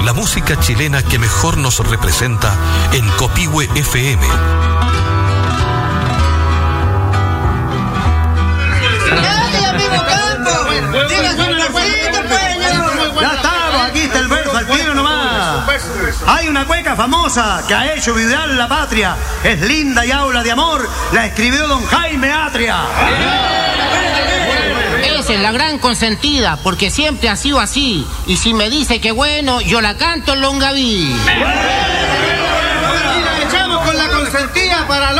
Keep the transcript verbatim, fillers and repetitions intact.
la música chilena que mejor nos representa en Copihue F M. Ya estamos, aquí está el verso al tiro nomás. Hay una cueca famosa que ha hecho vibrar la patria. Es linda y habla de amor. La escribió don Jaime Atria. Esa es la gran consentida, porque siempre ha sido así. Y si me dice que bueno, yo la canto en Longaví. Y la echamos con la consentida para